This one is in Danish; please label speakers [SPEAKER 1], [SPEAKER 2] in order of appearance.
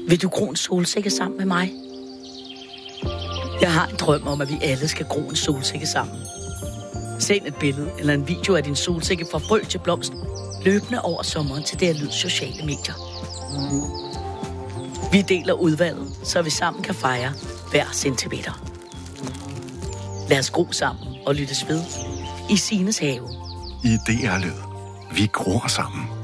[SPEAKER 1] Vil du gro en solsikke sammen med mig? Jeg har en drøm om, at vi alle skal gro en solsikke sammen. Send et billede eller en video af din solsikke fra frø til blomst, løbende over sommeren til det lyd sociale medier. Vi deler udvalget, så vi sammen kan fejre hver centimeter. Lad os gro sammen og lyttes ved i Sines have.
[SPEAKER 2] I DR Lyd. Vi gror sammen.